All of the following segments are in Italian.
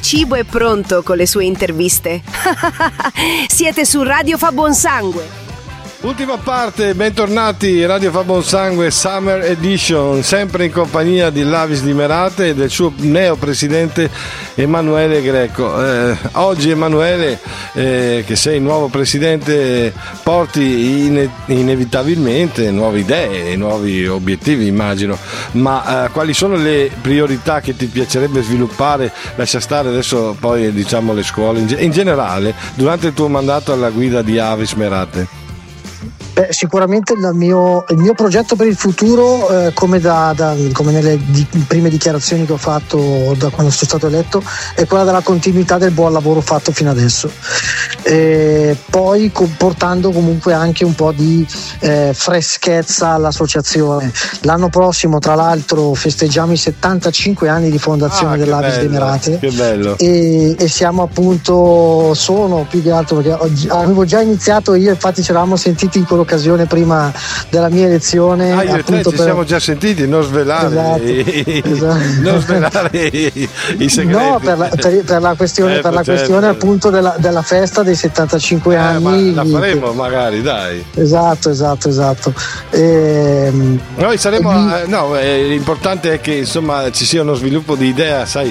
cibo è pronto con le sue interviste. Siete su Radio Fa Buon Sangue. Ultima parte, bentornati, Radio Fa Buon Sangue Summer Edition, sempre in compagnia di Lavis di Merate e del suo neo presidente Emanuele Greco. Oggi Emanuele, che sei il nuovo presidente, porti inevitabilmente nuove idee, nuovi obiettivi immagino, ma quali sono le priorità che ti piacerebbe sviluppare? Lascia stare adesso poi diciamo le scuole, in generale, durante il tuo mandato alla guida di Avis Merate. Sicuramente il mio progetto per il futuro, come nelle prime dichiarazioni che ho fatto da quando sono stato eletto, è quella della continuità del buon lavoro fatto fino adesso, poi portando comunque anche un po' di freschezza all'associazione. L'anno prossimo tra l'altro festeggiamo i 75 anni di fondazione dell'Avis di Merate. Che bello. E siamo appunto, sono più che altro perché avevo già iniziato io, infatti ci eravamo sentiti in quell'occasione prima della mia elezione. Io e te ci siamo già sentiti, non svelare non svelare i segreti. No, per la questione appunto della festa dei 75 anni. Ma la faremo magari, dai. Esatto. Noi saremo l'importante è che insomma ci sia uno sviluppo di idea, sai,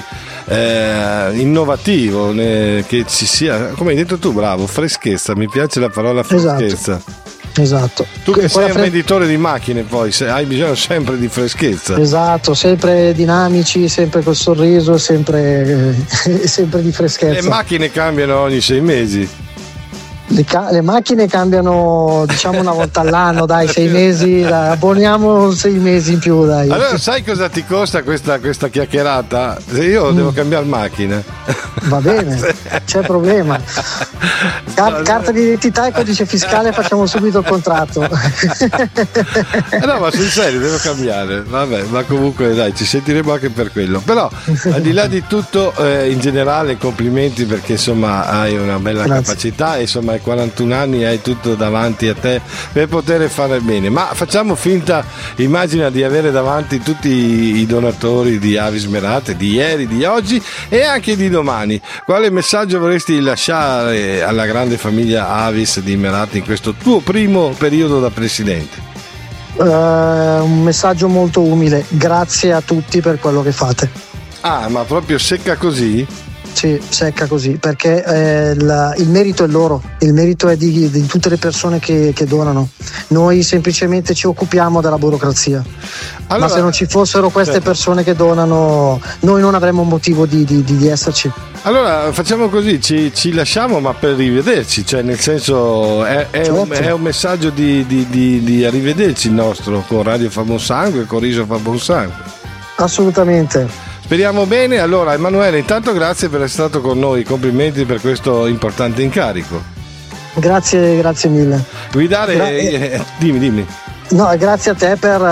innovativo, che ci sia, come hai detto tu, bravo, freschezza, mi piace la parola freschezza. Esatto. Tu che sei un venditore di macchine, poi hai bisogno sempre di freschezza. Esatto, sempre dinamici, sempre col sorriso, sempre di freschezza. Le macchine cambiano ogni 6 mesi. Le macchine cambiano diciamo una volta all'anno, dai, 6 mesi, dai, abboniamo 6 mesi in più, dai. Allora sai cosa ti costa questa chiacchierata? Se io devo cambiare macchina. Va bene, c'è problema. Carta di identità e codice fiscale, facciamo subito il contratto. No, ma sul serio devo cambiare. Vabbè, ma comunque dai, ci sentiremo anche per quello. Però al di là di tutto, in generale complimenti, perché insomma hai una bella capacità e insomma hai 41 anni, hai tutto davanti a te per poter fare bene. Ma facciamo finta, immagina di avere davanti tutti i donatori di Avis Merate di ieri, di oggi e anche di domani. Quale messaggio vorresti lasciare alla grande famiglia Avis di Merate in questo tuo primo periodo da presidente? Un messaggio molto umile: grazie a tutti per quello che fate. Ma proprio secca così? Sì, secca così, perché il merito è loro, il merito è di tutte le persone che donano. Noi semplicemente ci occupiamo della burocrazia. Allora, ma se non ci fossero queste persone che donano, noi non avremmo motivo di esserci. Allora facciamo così, ci lasciamo, ma per rivederci, cioè nel senso è un messaggio di arrivederci il nostro con Radio Fa Buon Sangue, con Riso Fa Buon Sangue. Assolutamente. Speriamo bene. Allora Emanuele, intanto grazie per essere stato con noi, complimenti per questo importante incarico. Grazie mille. Guidare, dimmi. No, grazie a te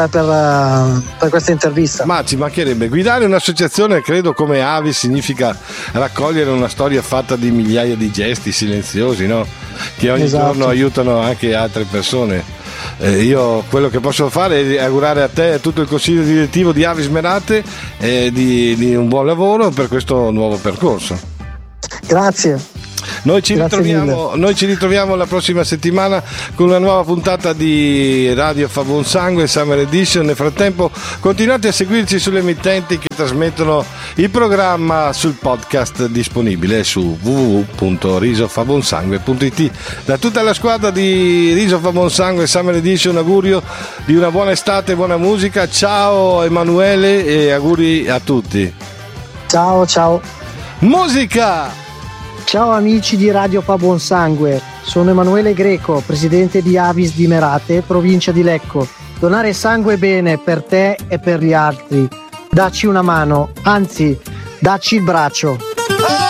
per questa intervista. Ma ci mancherebbe. Guidare un'associazione, credo, come Avis significa raccogliere una storia fatta di migliaia di gesti silenziosi, no? Che ogni giorno aiutano anche altre persone. Io quello che posso fare è augurare a te e a tutto il consiglio direttivo di Avis Merate di un buon lavoro per questo nuovo percorso. Grazie. Noi ci ritroviamo la prossima settimana con una nuova puntata di Radio Fa Buon Sangue Summer Edition. Nel frattempo continuate a seguirci sulle emittenti che trasmettono il programma sul podcast disponibile su www.risofabonsangue.it. Da tutta la squadra di Riso Fa Buon Sangue Summer Edition, un augurio di una buona estate e buona musica. Ciao Emanuele e auguri a tutti. Ciao. Musica! Ciao amici di Radio Fa Buon Sangue, sono Emanuele Greco, presidente di Avis di Merate, provincia di Lecco. Donare sangue è bene per te e per gli altri. Dacci una mano, anzi, dacci il braccio.